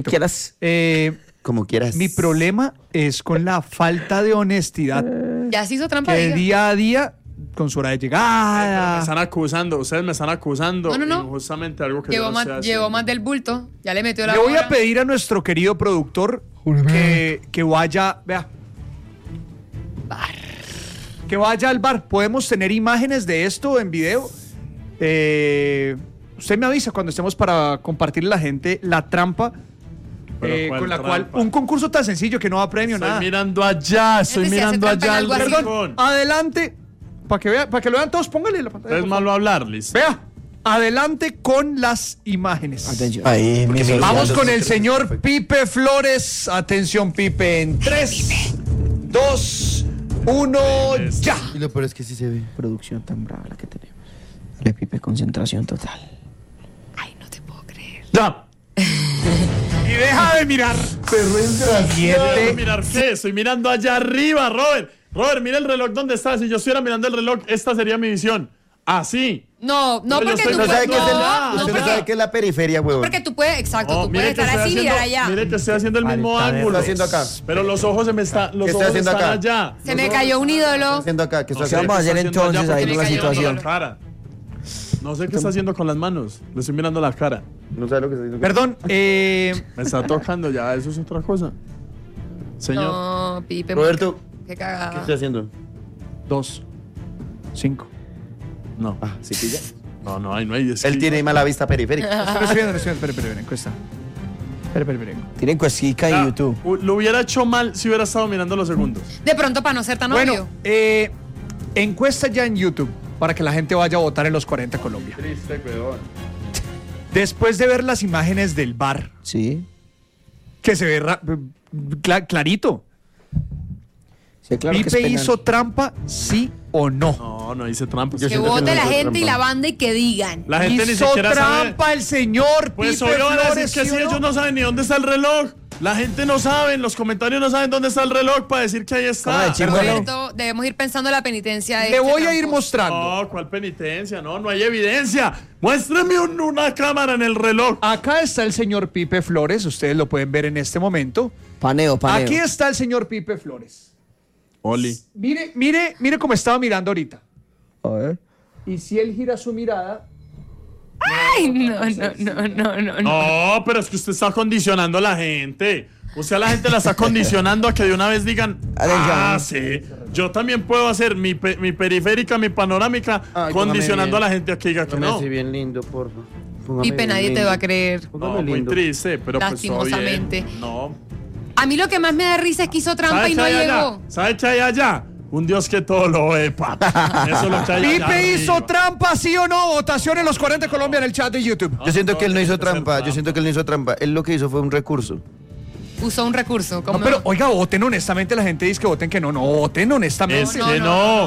quieras. Como quieras. Mi problema es con la falta de honestidad. Ya se hizo trampa. Que día a día, con su hora de llegada. Me están acusando, ustedes me están acusando. No. Justamente algo que Llevó más del bulto. Ya le metió la Le voy hora. a pedir a nuestro querido productor que vaya, vea. Que vaya al bar. ¿Podemos tener imágenes de esto en video? Usted me avisa cuando estemos para compartirle a la gente la trampa. Con la cual un concurso tan sencillo que no da premio, nada. Estoy mirando allá al Perdón, adelante, para que lo vean todos, póngale la pantalla. Es malo hablar, Liz. Vea, adelante con las imágenes. Atención. Ahí, vamos con el señor Pipe Flores. Atención, Pipe, en 3, 2, 1, ya. Y lo peor es que sí se ve. Producción tan brava la que tenemos. Dale, Pipe, concentración total. Ay, no te puedo creer. ¡Ya! Y deja de mirar. ¿Mirar qué? Estoy mirando allá arriba, Robert. Robert, mira el reloj donde está. Si yo estuviera mirando el reloj, esta sería mi visión. Así. No, porque tú no sabe puedes. Usted no sabe qué es la periferia, huevón. Porque tú puedes, exacto, tú puedes estar así y mirar allá. Mire que estoy haciendo el mismo ángulo. ¿Qué estoy haciendo acá? Pero los ojos se me están. Los ojos haciendo están acá? allá. Se me cayó un ídolo. ¿Qué haciendo acá? ¿Qué ¿Qué vamos a hacer entonces ahí en la situación? No sé qué está haciendo con las manos. Le estoy mirando la cara. No sabe lo que está haciendo. Perdón, Me está tocando ya. Eso es otra cosa. Señor. No, Pipe. Roberto, Qué ¿qué cagada. estoy haciendo? 2, 5. No. Ah, ¿sí pilla? No hay. Él tiene mala vista periférica. Espera, encuesta. Espera. Tienen cuesquica en YouTube. Lo hubiera hecho mal si hubiera estado mirando los segundos. De pronto para no ser tan obvio. Bueno, encuesta ya en YouTube para que la gente vaya a votar en los 40 Colombia. Triste, weón. Después de ver las imágenes del bar, Sí. que se ve clarito. Sí, claro que es ¿Pipe penal. hizo trampa, sí o no? No hice trampa. Que vote la gente y la banda y que digan. La gente ni ¿Hizo siquiera sabe. trampa el señor Pues Pipe obvio van a Flores, decir que ¿sí sí, o no? ellos no saben ni dónde está el reloj. La gente no sabe, en los comentarios no saben dónde está el reloj para decir que ahí está. Roberto, debemos ir pensando en la penitencia de Le voy a ir mostrando. No, ¿cuál penitencia? No hay evidencia. Muéstrame una cámara en el reloj. Acá está el señor Pipe Flores, ustedes lo pueden ver en este momento. Paneo. Aquí está el señor Pipe Flores. Oli. Mire cómo estaba mirando ahorita. A ver. Y si él gira su mirada... Ay, no. No, pero es que usted está condicionando a la gente. O sea, la gente la está condicionando a que de una vez digan, sí, yo también puedo hacer mi periférica, mi panorámica, condicionando a la gente a que diga que no. Póngame bien lindo, porfa. Pipe, nadie te va a creer. No, muy triste, pero lastimosamente. Pues no. A mí lo que más me da risa es que hizo trampa y no llegó. ¿Sabe qué hay allá? Un Dios que todo lo ve, papi. Eso es lo que hay allá ¿Pipe hizo arriba. trampa, sí o no? Votación en los 40 Colombia en el chat de YouTube. Yo siento que él no hizo tiene que ser trampa. Yo siento que él no hizo trampa. Él lo que hizo fue un recurso. Usó un recurso. No, pero oiga, voten honestamente. La gente dice que voten que no. No, voten honestamente. Es que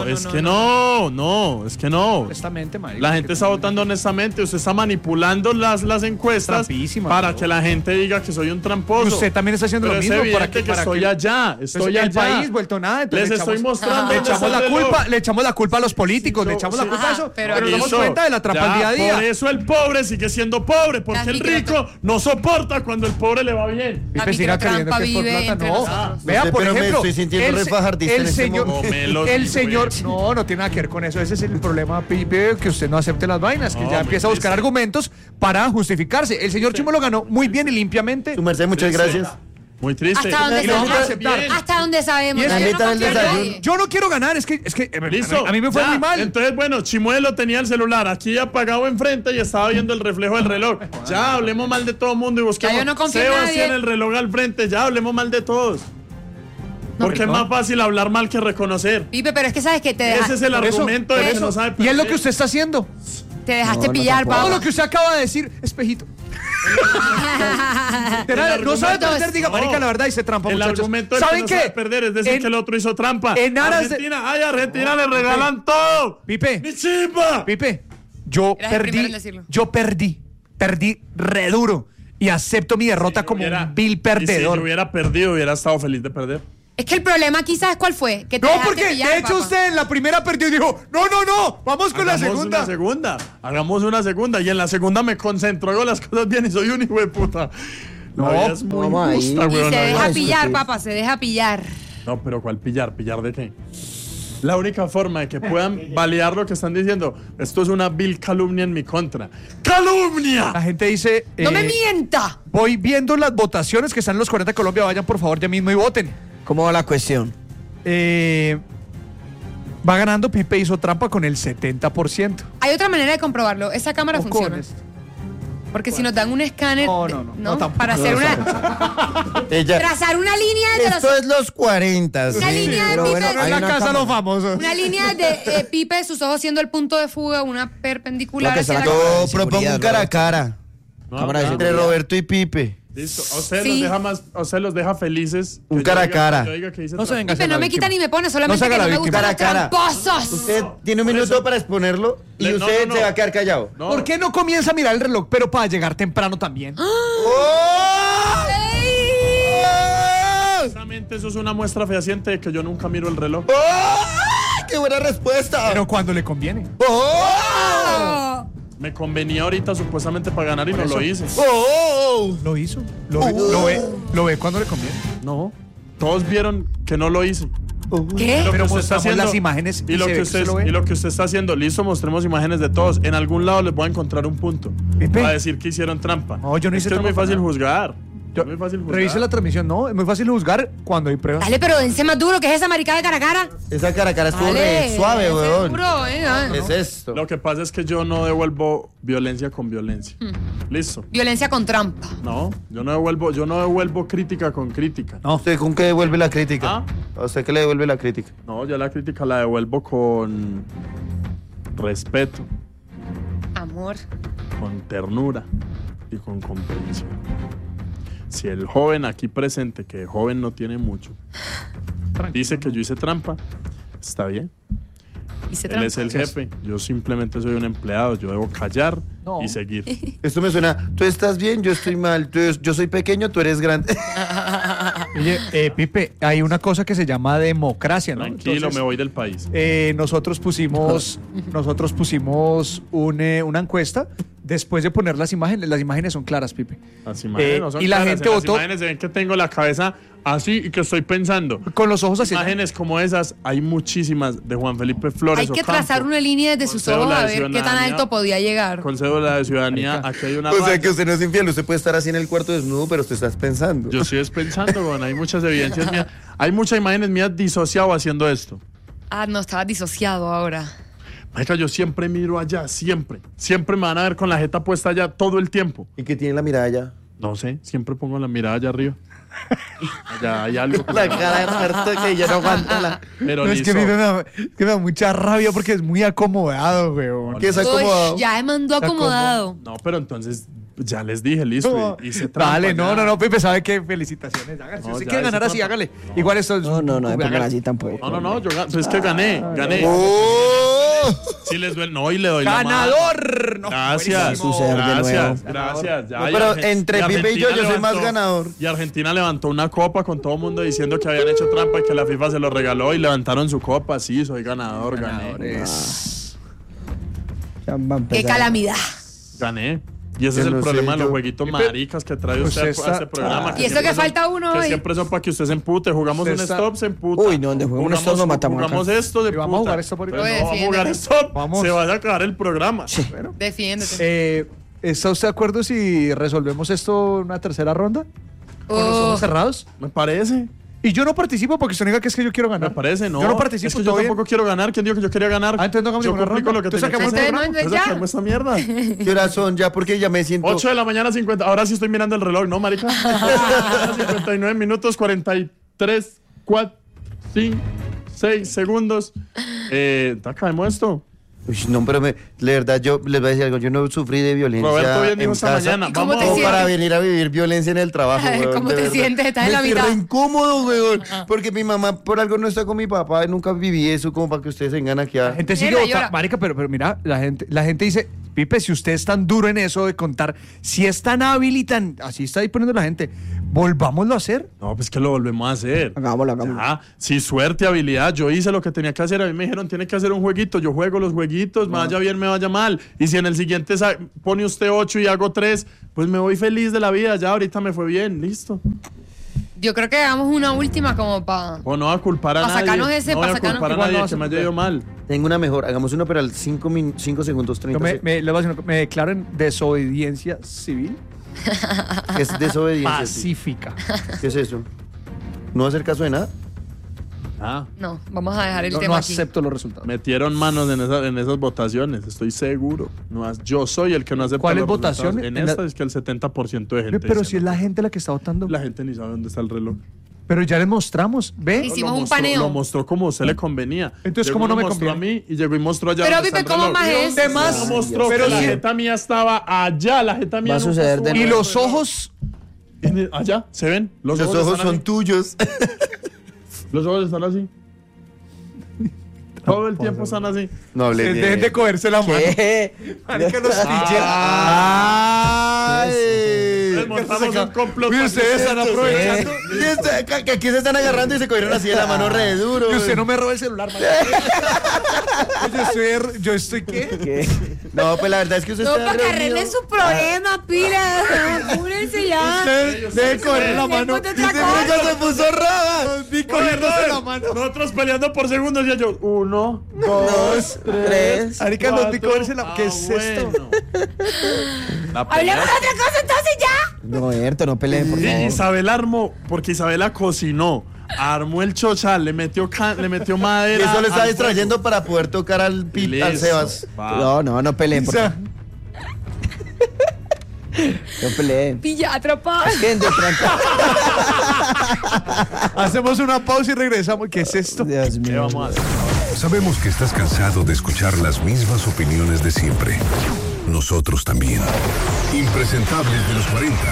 no. Honestamente, marico. La gente está votando honestamente. Usted está manipulando las encuestas Trampísima, para ¿no? que la gente diga que soy un tramposo. Usted también está haciendo Pero lo es mismo evidente que estoy allá. Estoy el allá. país vuelto nada. Entonces Les estoy mostrando. Le dónde echamos está la el reloj. culpa, le echamos la culpa a los políticos, Sí, le echamos la sí. culpa a eso, pero pero nos damos Eso, cuenta de la trampa al día a día. Por eso el pobre sigue siendo pobre, porque Las el rico no soporta cuando el pobre le va bien. La Pipe siga creyendo microtrampa que es por vive plata, entre no. nosotros. Vea, No sé, por pero me ejemplo, estoy sintiendo re fajardista en este señor, momento. el señor, Güey. no tiene nada que ver con eso. Ese es el problema, Pipe, que usted no acepte las vainas, que No, ya muy empieza a buscar triste. argumentos para justificarse. El señor Chimo lo ganó muy bien y limpiamente. Su merced, muchas gracias. Muy triste. Hasta donde Y lo vamos a sabemos. aceptar. Hasta donde sabemos. Y es Yo que- no invitan al confío en desayuno. nadie. Yo no quiero ganar, es que Listo. a mí me fue ya. muy mal. Entonces, bueno, Chimuelo tenía el celular aquí apagado enfrente y estaba viendo el reflejo del reloj. Ya hablemos mal de todo el mundo y busquemos Ya yo no confío en Sebastián nadie. el reloj al frente. Ya hablemos mal de todos. Porque es más fácil hablar mal que reconocer. Pipe, pero es que sabes que te, Ese es el por eso, argumento de por que eso. no sabe Y es lo que perder. usted está haciendo. te dejaste pillar, Todo papá. lo que usted acaba de decir, espejito. No sabe perder, diga, marica, la verdad, hice trampa, El muchachos. argumento del que ¿Saben no qué? sabe perder es decir En- que el otro hizo trampa. en aras de- Argentina le regalan todo. Pipe. ¡Mi chimba! Pipe, yo Eras el primero en perdí. decirlo. Perdí re duro. Y acepto mi derrota como un vil perdedor. Y si hubiera perdido, hubiera estado feliz de perder. Es que el problema aquí, ¿sabes cuál fue? Que te No, dejaste porque pillar, de hecho papá. usted en la primera perdió y dijo, no, vamos con la segunda. Hagamos una segunda. Y en la segunda me concentro, hago las cosas bien y soy un hijo de puta. La vida es muy vamos ahí. justa, Y weón. se la vida deja es- pillar, papá, se deja pillar. No, pero ¿cuál pillar? ¿Pillar de qué? La única forma de que puedan validar lo que están diciendo, esto es una vil calumnia en mi contra. ¡Calumnia! La gente dice... ¡No me mienta! Voy viendo las votaciones que están en los 40 de Colombia. Vayan, por favor, ya mismo y voten. ¿Cómo va la cuestión? Va ganando Pipe hizo trampa con el 70%. Hay otra manera de comprobarlo. Esa cámara O con funciona. esto. Porque si nos dan un escáner, No, tampoco. para hacer una... Ella, Trazar una línea de los... esto es los 40. Una línea de pero Pipe, bueno, hay la una casa de cámara. los famosos. una línea de Pipe de sus ojos siendo el punto de fuga, una perpendicular Lo que hacia se la la cámara. acaba Yo de propongo seguridad, un cara a Roberto. cara No, Cámara de no. entre Roberto y Pipe. Listo. A usted Sí. los deja más, a usted los deja felices. Un que cara yo a diga- cara. que yo diga que hice No se trampa. venga a Pipe ser no la me víctima. quita ni me pone, solamente se haga que la no me víctima. gustan los Cara a cara. tramposos. Usted tiene un Por minuto eso. para exponerlo y No, usted no. se va a quedar callado. No. ¿Por qué no comienza a mirar el reloj, pero para llegar temprano también? ¡Oh! Precisamente eso es una muestra fehaciente de que yo nunca miro el reloj. ¡Oh! ¡Qué buena respuesta! Pero cuando le conviene. ¡Oh! Me convenía ahorita supuestamente para ganar y no lo hice. ¡Oh! Lo hizo. Lo ve cuando le conviene. No. Todos vieron que no lo hice. ¿Qué? Lo que Pero usted está mostramos las imágenes y y lo se que ve que usted se lo ve. y lo que usted está haciendo, listo, mostremos imágenes de todos. En algún lado les voy a encontrar un punto Pipe. para decir que hicieron trampa. No, yo no es hice que es muy trampa fácil para nada. juzgar. Es muy fácil juzgar. Revise la transmisión, no, es muy fácil juzgar cuando hay pruebas. Dale, pero dense más duro, que es esa maricada de cara a cara. Esa cara a cara estuvo Dale, re suave, dense weón. duro, ¿Qué es esto? Lo que pasa es que yo no devuelvo violencia con violencia. Listo. Violencia con trampa. No, yo no devuelvo crítica con crítica. No. ¿Usted con qué devuelve la crítica? ¿Ah? ¿A usted qué le devuelve la crítica? No, yo la crítica la devuelvo con respeto, Amor. con ternura y con comprensión. Si el joven aquí presente, que joven no tiene mucho, dice que yo hice trampa, está bien. Hice Él es el trampa. jefe, yo simplemente soy un empleado, yo debo callar No. y seguir. Esto me suena, tú estás bien, yo estoy mal, yo soy pequeño, tú eres grande. Oye, Pipe, hay una cosa que se llama democracia, ¿no? Tranquilo, Entonces, me voy del país. nosotros pusimos una encuesta después de poner las imágenes son claras, Pipe. Las imágenes no son y la claras, gente en las votó imágenes se ven que tengo la cabeza así y que estoy pensando. con los ojos así. Imágenes como esas, hay muchísimas de Juan Felipe Flores. Hay que Ocampo, trazar una línea desde con sus ojos cédula a de ver qué tan ciudadanía, alto podía llegar. Con cédula de ciudadanía, Marica. aquí hay una O sea raya. que usted no es infiel, usted puede estar así en el cuarto desnudo, pero usted estás pensando. Yo estoy pensando, bueno, hay muchas evidencias mías. Hay muchas imágenes mías disociado haciendo esto. Ah, no, estaba disociado ahora. Marica, yo siempre miro allá, siempre. Siempre me van a ver con la jeta puesta allá todo el tiempo. ¿Y qué tiene la mirada allá? No sé, siempre pongo la mirada allá arriba. Allá hay algo. La cara de Roberto que ya no aguanta la... Pero No, es que, listo. es que me da mucha rabia porque es muy acomodado, weón. ¿Qué es acomodado? Uy, ya me mandó acomodado. No, pero entonces ya les dije, listo. Hice trampa Dale, ya. no, Pipe, ¿sabe qué? Felicitaciones, hágale. Si No, usted ya quiere hice ganar así, trampa. hágale. Igual esto es... No, no me pongan hágale. así tampoco. No, yo pues es que gané. ¡Oh! Sí les duele, no, y le doy la mano. ¡Ganador! No, Gracias, buenísimo. Suceder de gracias, nuevo. gracias. Ya, No, y pero Argen- entre y Pipe y yo Argentina soy más ganador. Y Argentina levantó una copa con todo el mundo diciendo que habían hecho trampa y que la FIFA se lo regaló y levantaron su copa. Sí, soy ganador, gané. Ya va a Qué empezar. calamidad. Gané. Y ese Yo es el no problema sé, de los yo- jueguitos maricas que trae usted Usted a este está- programa. Y eso siempre que falta uno Que hoy. siempre son para que usted se empute. Jugamos Usted un está- stop, se emputa. Uy, no, donde juguemos un stop nos matamos acá. Jugamos esto, se Y vamos a emputa. jugar stop ahorita. Pero Oye, no vamos a jugar defiéndete. stop. Vamos. Se va a acabar el programa. Defiéndete. ¿Está usted de acuerdo si resolvemos esto en una tercera ronda? ¿Con los Oh, ojos cerrados? Me parece. Y yo no participo porque usted diga que es que yo quiero ganar. Me parece, no. Yo no participo, Es que yo todo bien. tampoco quiero ganar. ¿Quién dijo que yo quería ganar? Ah, entonces no hagamos yo ninguna complico ronda. lo que Entonces tenía que sacamos hacer. el programa. Entonces Ya. sacamos esta mierda. ¿Qué horas son ya? Porque ya me siento... 8 de la mañana 50. Ahora sí estoy mirando el reloj, ¿no, marica? 59 minutos, 43, 4, 5, 6 segundos. Acabemos esto. Uy, no, pero la verdad, yo les voy a decir algo. Yo no sufrí de violencia Roberto bien en dijo esta casa. mañana. ¿Y cómo te Como sientes? para venir a vivir violencia en el trabajo, Ay, weón, ¿cómo de te verdad. sientes? Estás en la Me siento mitad. incómodo, weón. Porque mi mamá por algo no está con mi papá. Nunca viví eso como para que ustedes vengan aquí a... La gente sigue Llora, votando. llora. Marica, pero mira, la gente dice, Pipe, si usted es tan duro en eso de contar, si es tan hábil y tan... Así está ahí poniendo la gente, volvámoslo a hacer. No, pues que lo volvemos a hacer. Hagámoslo. Ya, sí, suerte, habilidad. Yo hice lo que tenía que hacer. A mí me dijeron, tiene que hacer un jueguito. Yo juego los jueguitos. jueguitos, me vaya bien, me vaya mal. Y si en el siguiente pone usted 8 y hago 3, pues me voy feliz de la vida. Ya ahorita me fue bien, listo. Yo creo que hagamos una última como para... O no va a culpar a nadie. Sacarnos ese, no voy a culpar a nadie que me haya ido mal. Tengo una mejor. Hagamos uno, pero al 5 segundos 30 segundos. Me declaro en desobediencia civil ¿Qué es desobediencia? pacífica. ¿Qué es eso? ¿No hacer caso de nada? No, vamos a dejar el No tema aquí. acepto los resultados. Metieron manos en esas votaciones, estoy seguro. Yo soy el que no acepta ¿Cuáles los resultados. votaciones? En esta es que el 70% de gente Pero dice si es no. la gente la que está votando. La gente ni sabe dónde está el reloj. Pero ya les mostramos, ¿ve? Hicimos Lo un mostró- paneo. Lo mostró como a usted le convenía. Entonces, Llegó ¿cómo no y me mostró conviene? a mí y llegó y mostró allá. Pero, donde está Pipe, el ¿cómo reloj. más es? De más. No mostró Pero que la si- jeta mía estaba allá. La jeta mía Va a nunca suceder de estuvo Y nuevo. los ojos. allá, ¿se ven? Los ojos están son así. tuyos. Los ojos están así. Todo el tiempo están así. No hablé bien. Dejen de cogerse la mano. ¿Qué? Marica, los Les montamos un complot. Uy, ustedes están aprovechando. Que aquí se están agarrando y se cogieron así de la mano re duro. Y usted no me roba el celular, marica. Yo estoy ¿qué? ¿Qué? No, pues la verdad es que usted No, está para que reunido. arreglen su problema, pila. Apúrense ya. Debe cogerle la mano. Después de otra Usted cosa. se puso roja. Vi cogiéndose la mano. Nosotros peleando por segundos y yo, 1, 2, 3. Marica, los vi cogerse la... ¿Qué es esto? Hablemos de otra cosa entonces ya. Roberto, no peleen, por Y favor. Isabel armó, porque Isabela cocinó, armó el chochal, le metió Y madera. eso le está al distrayendo para poder tocar al fuego. al Listo. Sebas. Va. No peleen, O por sea, favor. No peleen. Pilla, atrapada. ¿Quién de pronto? hacemos una pausa y regresamos. ¿Qué es esto? Dios ¿Qué mío. vamos a hacer? Sabemos que estás cansado de escuchar las mismas opiniones de siempre. Nosotros también. Impresentables de los 40.